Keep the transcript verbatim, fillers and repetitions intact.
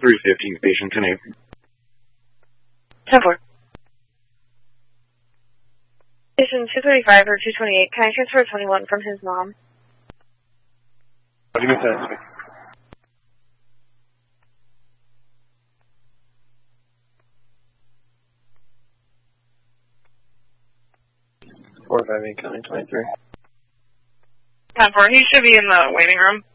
three fifteen, patient ten eight. ten four. Patient two thirty-five or two twenty-eight, can I transfer twenty-one from his mom? What do you mean that? four five eight, county twenty-three. ten four, he should be in the waiting room.